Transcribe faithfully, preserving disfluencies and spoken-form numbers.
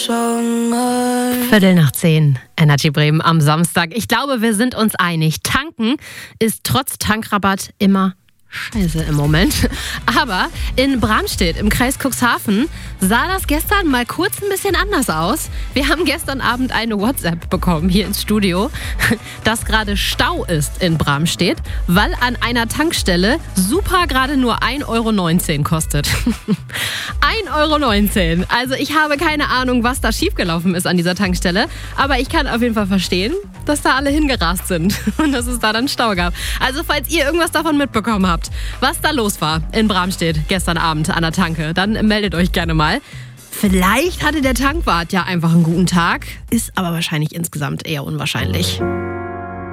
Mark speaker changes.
Speaker 1: Viertel nach zehn, Energy Bremen am Samstag. Ich glaube, wir sind uns einig. Tanken ist trotz Tankrabatt immer scheiße im Moment. Aber in Bramstedt im Kreis Cuxhaven sah das gestern mal kurz ein bisschen anders aus. Wir haben gestern Abend eine WhatsApp bekommen hier ins Studio, dass gerade Stau ist in Bramstedt, weil an einer Tankstelle Super gerade nur ein Euro neunzehn kostet. ein Euro neunzehn. Also ich habe keine Ahnung, was da schiefgelaufen ist an dieser Tankstelle, aber ich kann auf jeden Fall verstehen, dass da alle hingerast sind und dass es da dann Stau gab. Also falls ihr irgendwas davon mitbekommen habt, was da los war in Bramstedt gestern Abend an der Tanke, dann meldet euch gerne mal. Vielleicht hatte der Tankwart ja einfach einen guten Tag, ist aber wahrscheinlich insgesamt eher unwahrscheinlich.